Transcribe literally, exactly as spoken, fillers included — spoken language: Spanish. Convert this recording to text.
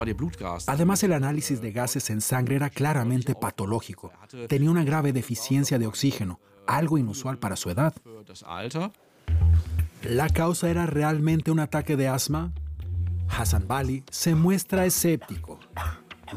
Además, el análisis de gases en sangre era claramente patológico. Tenía una grave deficiencia de oxígeno, algo inusual para su edad. ¿La causa era realmente un ataque de asma? Hassan Bali se muestra escéptico.